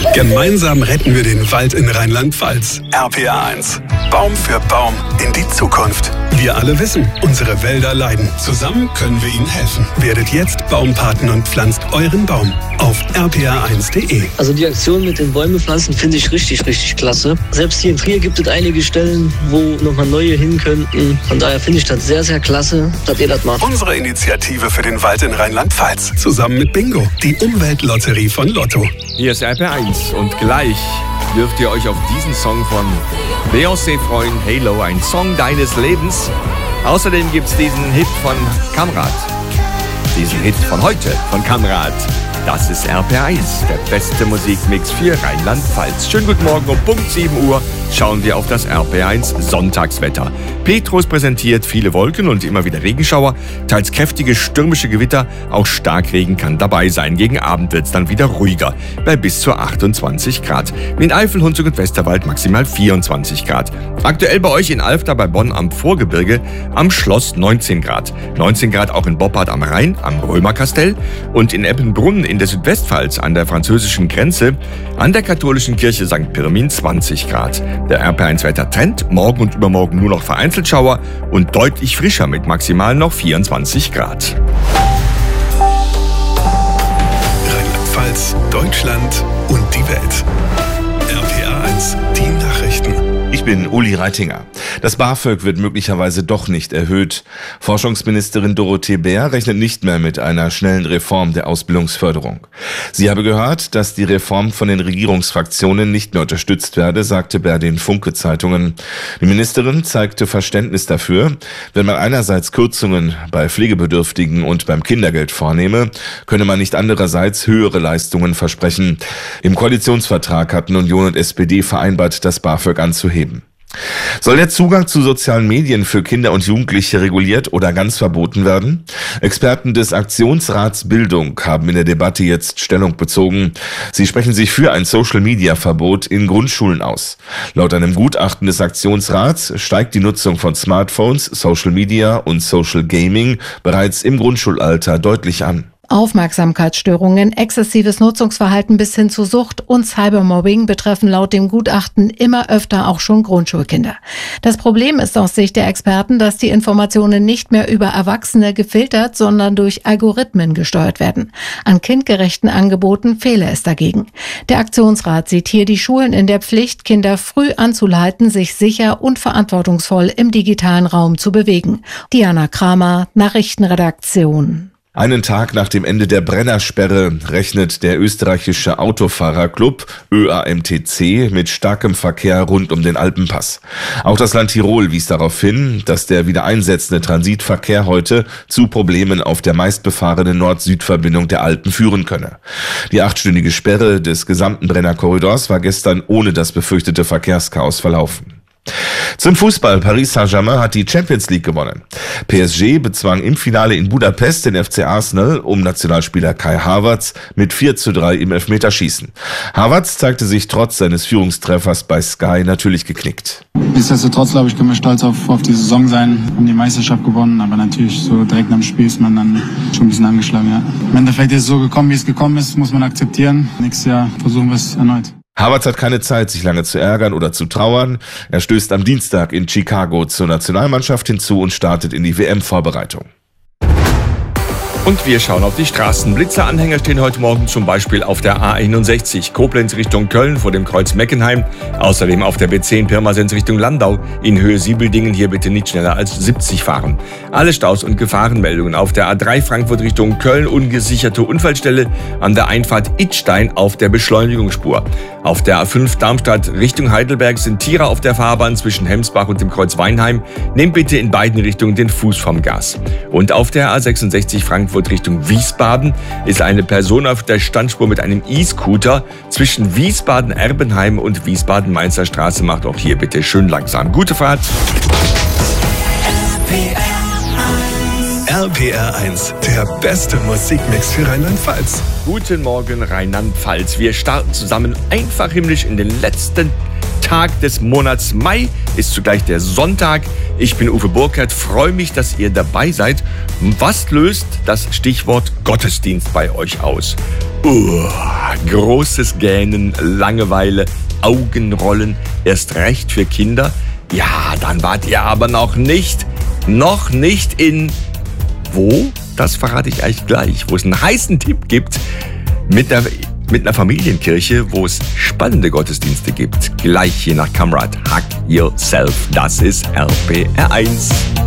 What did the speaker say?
Gemeinsam retten wir den Wald in Rheinland-Pfalz. RPA1. Baum für Baum in die Zukunft. Wir alle wissen, unsere Wälder leiden. Zusammen können wir ihnen helfen. Werdet jetzt Baumpaten und pflanzt euren Baum auf rpa1.de. Also die Aktion mit den Bäume pflanzen finde ich richtig, richtig klasse. Selbst hier in Trier gibt es einige Stellen, wo nochmal neue hin könnten. Von daher finde ich das sehr, sehr klasse, dass ihr das macht. Unsere Initiative für den Wald in Rheinland-Pfalz. Zusammen mit Bingo, die Umweltlotterie von Lotto. Hier ist RPA1 und gleich dürft ihr euch auf diesen Song von Beyoncé freuen, Halo, ein Song deines Lebens. Außerdem gibt's diesen Hit von Kamrat. Diesen Hit von heute von Kamrat. Das ist RPA1, der beste Musikmix für Rheinland-Pfalz. Schönen guten Morgen, um Punkt 7 Uhr schauen wir auf das RPA1 Sonntagswetter. Petrus präsentiert viele Wolken und immer wieder Regenschauer, teils kräftige stürmische Gewitter, auch Starkregen kann dabei sein. Gegen Abend wird es dann wieder ruhiger, bei bis zu 28 Grad. In Eifel, Hunsrück und Westerwald maximal 24 Grad. Aktuell bei euch in Alfter bei Bonn am Vorgebirge, am Schloss 19 Grad. 19 Grad auch in Boppard am Rhein, am Römerkastell und in Eppenbrunn in der Südwestpfalz an der französischen Grenze, an der katholischen Kirche St. Pirmin 20 Grad. Der RPA1-Wetter-Trend, morgen und übermorgen nur noch vereinzelt Schauer und deutlich frischer mit maximal noch 24 Grad. Rheinland-Pfalz, Deutschland und die Welt. RPA1, die Nachrichten. Ich bin Uli Reitinger. Das BAföG wird möglicherweise doch nicht erhöht. Forschungsministerin Dorothee Bär rechnet nicht mehr mit einer schnellen Reform der Ausbildungsförderung. Sie habe gehört, dass die Reform von den Regierungsfraktionen nicht mehr unterstützt werde, sagte Bär den Funke-Zeitungen. Die Ministerin zeigte Verständnis dafür, wenn man einerseits Kürzungen bei Pflegebedürftigen und beim Kindergeld vornehme, könne man nicht andererseits höhere Leistungen versprechen. Im Koalitionsvertrag hatten Union und SPD vereinbart, das BAföG anzuheben. Soll der Zugang zu sozialen Medien für Kinder und Jugendliche reguliert oder ganz verboten werden? Experten des Aktionsrats Bildung haben in der Debatte jetzt Stellung bezogen. Sie sprechen sich für ein Social-Media-Verbot in Grundschulen aus. Laut einem Gutachten des Aktionsrats steigt die Nutzung von Smartphones, Social Media und Social Gaming bereits im Grundschulalter deutlich an. Aufmerksamkeitsstörungen, exzessives Nutzungsverhalten bis hin zu Sucht und Cybermobbing betreffen laut dem Gutachten immer öfter auch schon Grundschulkinder. Das Problem ist aus Sicht der Experten, dass die Informationen nicht mehr über Erwachsene gefiltert, sondern durch Algorithmen gesteuert werden. An kindgerechten Angeboten fehle es dagegen. Der Aktionsrat sieht hier die Schulen in der Pflicht, Kinder früh anzuleiten, sich sicher und verantwortungsvoll im digitalen Raum zu bewegen. Diana Kramer, Nachrichtenredaktion. Einen Tag nach dem Ende der Brennersperre rechnet der österreichische Autofahrerclub ÖAMTC mit starkem Verkehr rund um den Alpenpass. Auch das Land Tirol wies darauf hin, dass der wieder einsetzende Transitverkehr heute zu Problemen auf der meistbefahrenen Nord-Süd-Verbindung der Alpen führen könne. Die 8-stündige Sperre des gesamten Brennerkorridors war gestern ohne das befürchtete Verkehrschaos verlaufen. Zum Fußball. Paris Saint-Germain hat die Champions League gewonnen. PSG bezwang im Finale in Budapest den FC Arsenal um Nationalspieler Kai Havertz mit 4:3 im Elfmeterschießen. Havertz zeigte sich trotz seines Führungstreffers bei Sky natürlich geknickt. Nichtsdestotrotz, glaube ich, können wir stolz auf die Saison sein. Haben die Meisterschaft gewonnen, aber natürlich so direkt am Spiel ist man dann schon ein bisschen angeschlagen. Ja. Im Endeffekt ist es so gekommen, wie es gekommen ist, muss man akzeptieren. Nächstes Jahr versuchen wir es erneut. Havertz hat keine Zeit, sich lange zu ärgern oder zu trauern. Er stößt am Dienstag in Chicago zur Nationalmannschaft hinzu und startet in die WM-Vorbereitung. Und wir schauen auf die Straßen. Blitzeranhänger stehen heute Morgen zum Beispiel auf der A61 Koblenz Richtung Köln vor dem Kreuz Meckenheim. Außerdem auf der B10 Pirmasens Richtung Landau in Höhe Siebeldingen. Hier bitte nicht schneller als 70 fahren. Alle Staus und Gefahrenmeldungen auf der A3 Frankfurt Richtung Köln. Ungesicherte Unfallstelle an der Einfahrt Idstein auf der Beschleunigungsspur. Auf der A5 Darmstadt Richtung Heidelberg sind Tiere auf der Fahrbahn zwischen Hemsbach und dem Kreuz Weinheim. Nehmt bitte in beiden Richtungen den Fuß vom Gas. Und auf der A66 Frankfurt Richtung Wiesbaden ist eine Person auf der Standspur mit einem E-Scooter zwischen Wiesbaden-Erbenheim und Wiesbaden-Mainzer Straße. Macht auch hier bitte schön langsam. Gute Fahrt. RPR1, der beste Musikmix für Rheinland-Pfalz. Guten Morgen Rheinland-Pfalz. Wir starten zusammen einfach himmlisch in den letzten Tag des Monats Mai, ist zugleich der Sonntag. Ich bin Uwe Burkhardt, freue mich, dass ihr dabei seid. Was löst das Stichwort Gottesdienst bei euch aus? großes Gähnen, Langeweile, Augenrollen, erst recht für Kinder? Ja, dann wart ihr aber noch nicht in, wo? Das verrate ich euch gleich, wo es einen heißen Tipp gibt mit einer Familienkirche, wo es spannende Gottesdienste gibt. Gleich hier nach Kamrat. Hack Yourself. Das ist RPR1.